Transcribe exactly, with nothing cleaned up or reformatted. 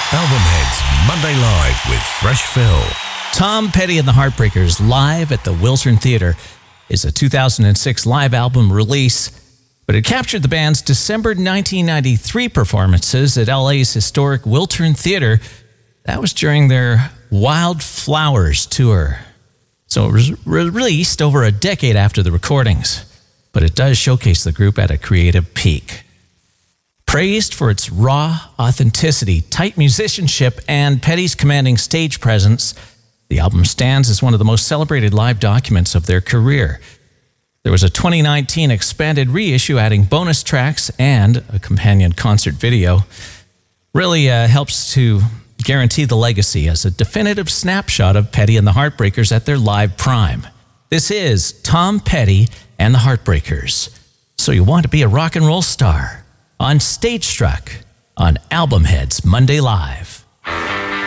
Albumheads Monday Live with Fresh Phil. Tom Petty and the Heartbreakers live at the Wiltern Theatre is a two thousand six live album release, but it captured the band's December nineteen ninety-three performances at L A's historic Wiltern Theatre. That was during their Wildflowers tour. So it was re- released over a decade after the recordings, but it does showcase the group at a creative peak. Praised for its raw authenticity, tight musicianship, and Petty's commanding stage presence, the album stands as one of the most celebrated live documents of their career. There was a twenty nineteen expanded reissue adding bonus tracks and a companion concert video. Really uh, helps to guarantee the legacy as a definitive snapshot of Petty and the Heartbreakers at their live prime. This is Tom Petty and the Heartbreakers. So You Want to Be a Rock and Roll Star on Stage Struck on Albumheads Monday Live.